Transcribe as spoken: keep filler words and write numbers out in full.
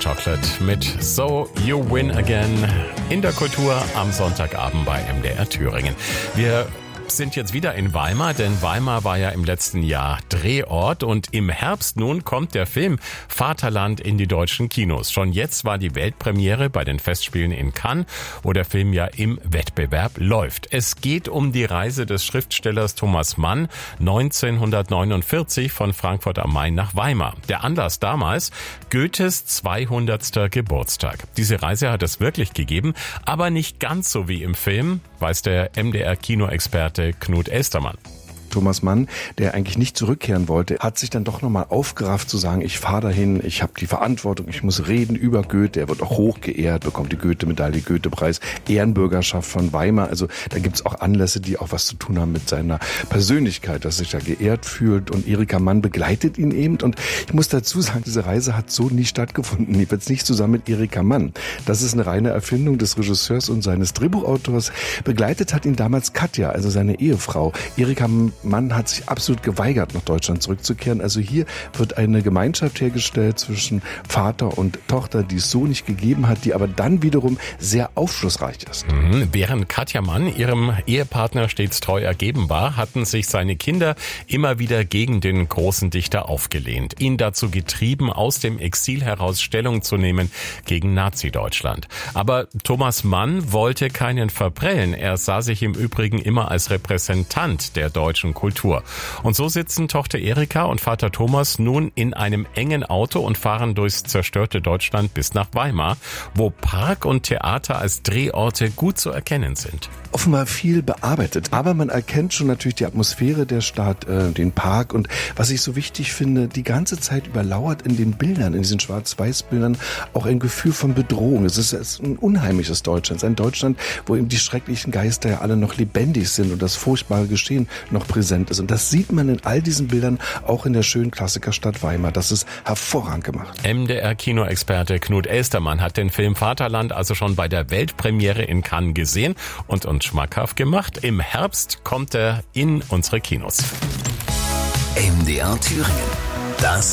Chocolate mit So You Win Again in der Kultur am Sonntagabend bei M D R Thüringen. Wir sind jetzt wieder in Weimar, denn Weimar war ja im letzten Jahr Drehort und im Herbst nun kommt der Film Vaterland in die deutschen Kinos. Schon jetzt war die Weltpremiere bei den Festspielen in Cannes, wo der Film ja im Wettbewerb läuft. Es geht um die Reise des Schriftstellers Thomas Mann neunzehnhundertneunundvierzig von Frankfurt am Main nach Weimar. Der Anlass damals Goethes zweihundertster Geburtstag. Diese Reise hat es wirklich gegeben, aber nicht ganz so wie im Film, weiß der M D R-Kinoexperte Knut Elstermann. Thomas Mann, der eigentlich nicht zurückkehren wollte, hat sich dann doch nochmal aufgerafft zu sagen, ich fahre dahin, ich habe die Verantwortung, ich muss reden über Goethe, er wird auch hoch geehrt, bekommt die Goethe-Medaille, Goethe-Preis, Ehrenbürgerschaft von Weimar. Also da gibt's auch Anlässe, die auch was zu tun haben mit seiner Persönlichkeit, dass sich da geehrt fühlt, und Erika Mann begleitet ihn eben. Und ich muss dazu sagen, diese Reise hat so nie stattgefunden, jedenfalls nicht zusammen mit Erika Mann. Das ist eine reine Erfindung des Regisseurs und seines Drehbuchautors. Begleitet hat ihn damals Katja, also seine Ehefrau. Erika Mann hat sich absolut geweigert, nach Deutschland zurückzukehren. Also hier wird eine Gemeinschaft hergestellt zwischen Vater und Tochter, die es so nicht gegeben hat, die aber dann wiederum sehr aufschlussreich ist. Mhm. Während Katja Mann ihrem Ehepartner stets treu ergeben war, hatten sich seine Kinder immer wieder gegen den großen Dichter aufgelehnt, ihn dazu getrieben, aus dem Exil heraus Stellung zu nehmen gegen Nazi-Deutschland. Aber Thomas Mann wollte keinen verprellen. Er sah sich im Übrigen immer als Repräsentant der deutschen Kultur. Und so sitzen Tochter Erika und Vater Thomas nun in einem engen Auto und fahren durchs zerstörte Deutschland bis nach Weimar, wo Park und Theater als Drehorte gut zu erkennen sind. Offenbar viel bearbeitet, aber man erkennt schon natürlich die Atmosphäre der Stadt, äh, den Park, und was ich so wichtig finde, die ganze Zeit überlauert in den Bildern, in diesen Schwarz-Weiß-Bildern auch ein Gefühl von Bedrohung. Es ist, es ist ein unheimliches Deutschland, ein Deutschland, wo eben die schrecklichen Geister ja alle noch lebendig sind und das furchtbare Geschehen noch präsent ist. Und das sieht man in all diesen Bildern, auch in der schönen Klassikerstadt Weimar. Das ist hervorragend gemacht. M D R-Kinoexperte Knut Elstermann hat den Film Vaterland also schon bei der Weltpremiere in Cannes gesehen und uns schmackhaft gemacht. Im Herbst kommt er in unsere Kinos. M D R Thüringen. Das